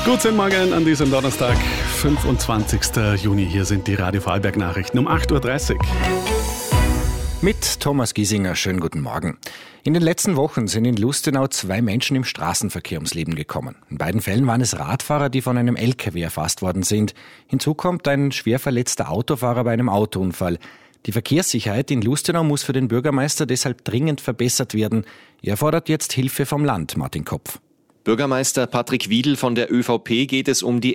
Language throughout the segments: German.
Guten Morgen an diesem Donnerstag, 25. Juni. Hier sind die Radio Vorarlberg-Nachrichten um 8.30 Uhr. Mit Thomas Giesinger, schönen guten Morgen. In den letzten Wochen sind in Lustenau 2 Menschen im Straßenverkehr ums Leben gekommen. In beiden Fällen waren es Radfahrer, die von einem LKW erfasst worden sind. Hinzu kommt ein schwer verletzter Autofahrer bei einem Autounfall. Die Verkehrssicherheit in Lustenau muss für den Bürgermeister deshalb dringend verbessert werden. Er fordert jetzt Hilfe vom Land, Martin Kopf. Bürgermeister Patrick Wiedl von der ÖVP geht es um die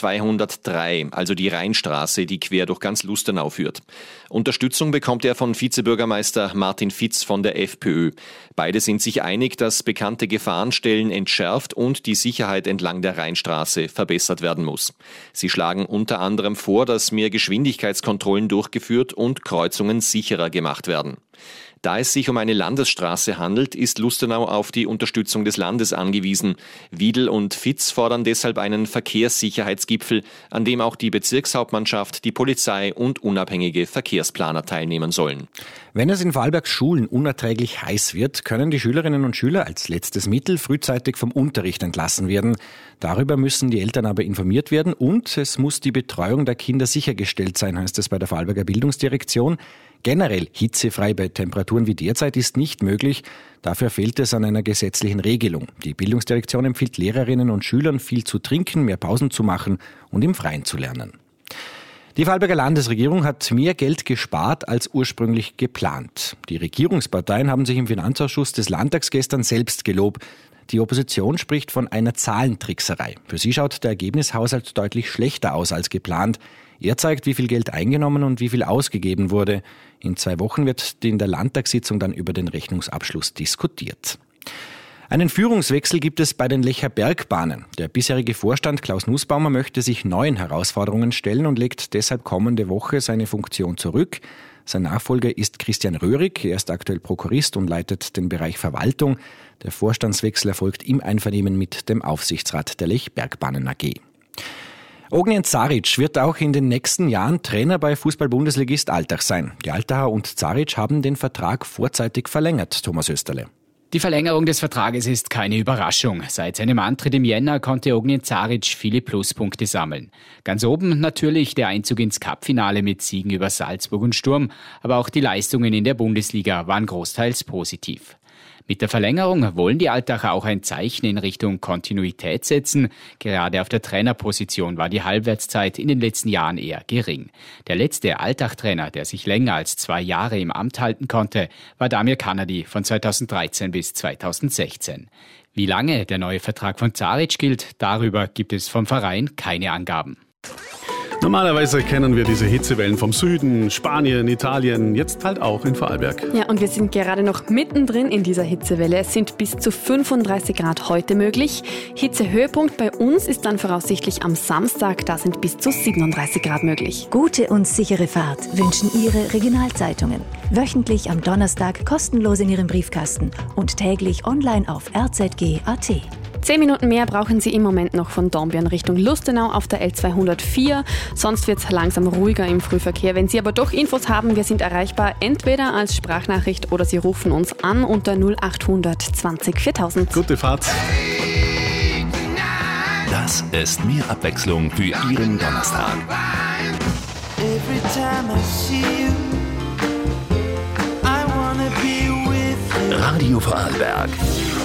L203, also die Rheinstraße, die quer durch ganz Lustenau führt. Unterstützung bekommt er von Vizebürgermeister Martin Fitz von der FPÖ. Beide sind sich einig, dass bekannte Gefahrenstellen entschärft und die Sicherheit entlang der Rheinstraße verbessert werden muss. Sie schlagen unter anderem vor, dass mehr Geschwindigkeitskontrollen durchgeführt und Kreuzungen sicherer gemacht werden. Da es sich um eine Landesstraße handelt, ist Lustenau auf die Unterstützung des Landes angewiesen. Wiedl und Fitz fordern deshalb einen Verkehrssicherheitsgipfel, an dem auch die Bezirkshauptmannschaft, die Polizei und unabhängige Verkehrsplaner teilnehmen sollen. Wenn es in Vorarlbergs Schulen unerträglich heiß wird, können die Schülerinnen und Schüler als letztes Mittel frühzeitig vom Unterricht entlassen werden. Darüber müssen die Eltern aber informiert werden und es muss die Betreuung der Kinder sichergestellt sein, heißt es bei der Vorarlberger Bildungsdirektion. Generell hitzefrei bei Temperaturen wie derzeit ist nicht möglich. Dafür fehlt es an einer gesetzlichen Regelung. Die Bildungsdirektion empfiehlt Lehrerinnen und Schülern, viel zu trinken, mehr Pausen zu machen und im Freien zu lernen. Die Vorarlberger Landesregierung hat mehr Geld gespart als ursprünglich geplant. Die Regierungsparteien haben sich im Finanzausschuss des Landtags gestern selbst gelobt. Die Opposition spricht von einer Zahlentrickserei. Für sie schaut der Ergebnishaushalt deutlich schlechter aus als geplant. Er zeigt, wie viel Geld eingenommen und wie viel ausgegeben wurde. In 2 Wochen wird in der Landtagssitzung dann über den Rechnungsabschluss diskutiert. Einen Führungswechsel gibt es bei den Lecher Bergbahnen. Der bisherige Vorstand Klaus Nussbaumer möchte sich neuen Herausforderungen stellen und legt deshalb kommende Woche seine Funktion zurück. Sein Nachfolger ist Christian Röhrig. Er ist aktuell Prokurist und leitet den Bereich Verwaltung. Der Vorstandswechsel erfolgt im Einvernehmen mit dem Aufsichtsrat der Lech Bergbahnen AG. Ognjen Zaric wird auch in den nächsten Jahren Trainer bei Fußball-Bundesligist Altach sein. Die Altacher und Zaric haben den Vertrag vorzeitig verlängert, Thomas Österle. Die Verlängerung des Vertrages ist keine Überraschung. Seit seinem Antritt im Jänner konnte Ognjen Zaric viele Pluspunkte sammeln. Ganz oben natürlich der Einzug ins Cup-Finale mit Siegen über Salzburg und Sturm, aber auch die Leistungen in der Bundesliga waren großteils positiv. Mit der Verlängerung wollen die Altacher auch ein Zeichen in Richtung Kontinuität setzen. Gerade auf der Trainerposition war die Halbwertszeit in den letzten Jahren eher gering. Der letzte Altach-Trainer, der sich länger als 2 Jahre im Amt halten konnte, war Damir Kanadi von 2013 bis 2016. Wie lange der neue Vertrag von Zaric gilt, darüber gibt es vom Verein keine Angaben. Normalerweise kennen wir diese Hitzewellen vom Süden, Spanien, Italien, jetzt halt auch in Vorarlberg. Ja, und wir sind gerade noch mittendrin in dieser Hitzewelle. Es sind bis zu 35 Grad heute möglich. Hitzehöhepunkt bei uns ist dann voraussichtlich am Samstag. Da sind bis zu 37 Grad möglich. Gute und sichere Fahrt wünschen Ihre Regionalzeitungen. Wöchentlich am Donnerstag kostenlos in Ihrem Briefkasten und täglich online auf rzg.at. 10 Minuten mehr brauchen Sie im Moment noch von Dornbirn Richtung Lustenau auf der L204. Sonst wird es langsam ruhiger im Frühverkehr. Wenn Sie aber doch Infos haben, wir sind erreichbar entweder als Sprachnachricht oder Sie rufen uns an unter 0800 20 4000. Gute Fahrt. Das ist mehr Abwechslung für Ihren Donnerstag. Radio Vorarlberg.